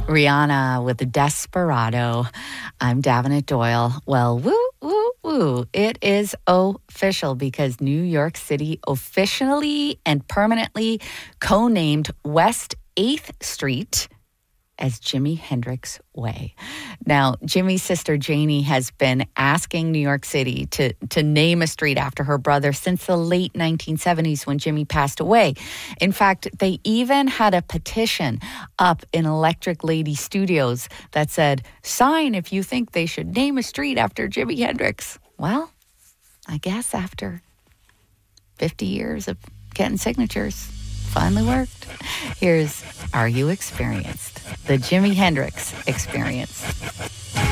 Rihanna with the Desperado. I'm Davenant Doyle. Well, woo, woo, woo. It is official because New York City officially and permanently co-named West 8th Street as Jimi Hendrix Way. Now, Jimmy's sister Janie has been asking New York City to name a street after her brother since the late 1970s when Jimmy passed away. In fact, they even had a petition up in Electric Lady Studios that said, sign if you think they should name a street after Jimi Hendrix. Well, I guess after 50 years of getting signatures, finally worked. Here's Are You Experienced? The Jimi Hendrix Experience.